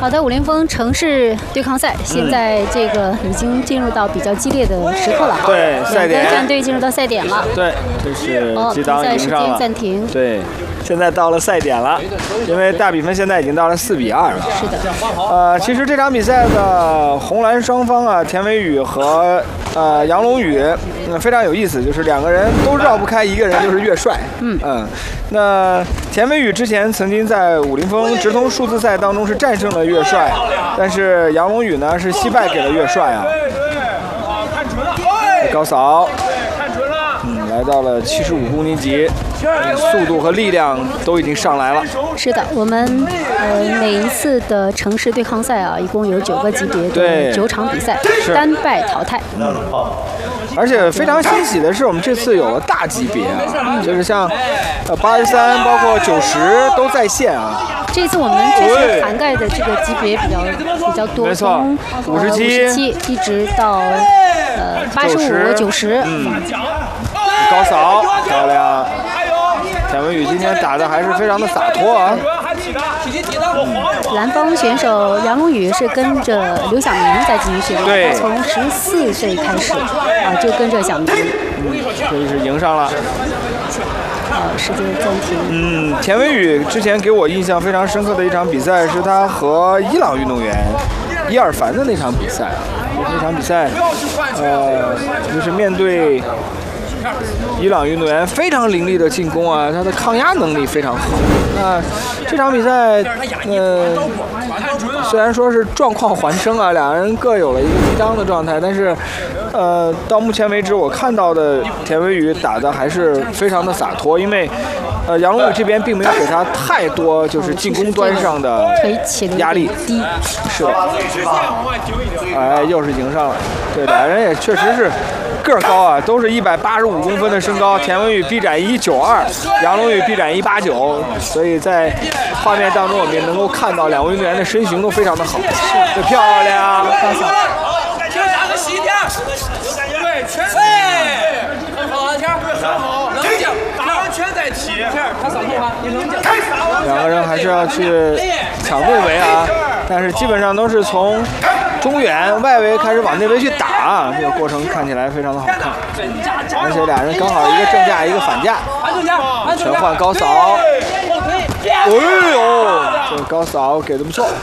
好的，武林风城市对抗赛，现在这个已经进入到比较激烈的时刻了。 对，赛点。 两个战队进入到赛点了。 对，这是激荡比赛时间暂停。 对，现在到了赛点了，因为大比分现在已经到了4-2了。 是的。 其实这场比赛的红蓝双方啊，田伟宇和杨龙宇，非常有意思，就是两个人都绕不开一个人，就是岳帅。那田伟宇之前曾经在武林风直通数字赛当中是战胜了岳帅，但是杨龙宇呢是惜败给了岳帅啊。高扫，来到了75公斤级，速度和力量都已经上来了。 是的，我们每一次的城市对抗赛啊，一共有9个级别的9场比赛，单败淘汰。 而且非常欣喜的是，我们这次有了大级别啊，就是像83，包括90都在线啊。 这次我们这次涵盖的这个级别比较多， 没错， 从57一直到85、90。 高扫漂亮，田伟宇今天打的还是非常的洒脱啊。 蓝方选手杨龙宇是跟着刘晓明在进行训练，他从14岁开始就跟着小明。 这是赢上了。 时间暂停。 田伟宇之前给我印象非常深刻的一场比赛是他和伊朗运动员伊尔凡的那场比赛。那场比赛，就是面对伊朗运动员非常凌厉的进攻啊，他的抗压能力非常好。那这场比赛，虽然说是状况环生啊，两人各有了一个激荡的状态，但是，到目前为止我看到的田伟宇打的还是非常的洒脱，因为，杨龙宇这边并没有给他太多就是进攻端上的压力。是的，又是赢上了。对，俩人也确实是个儿高啊，都是185公分的身高，田伟宇臂展192，杨龙宇臂展189，所以在画面当中我们也能够看到两位运动员的身形都非常的好，对，漂亮。两个人还是要去抢内围啊，但是基本上都是从中远外围开始往内围去打，这个过程看起来非常的好看，而且俩人刚好一个正架一个反架，全换高扫，哎呦，这个高扫给的不错。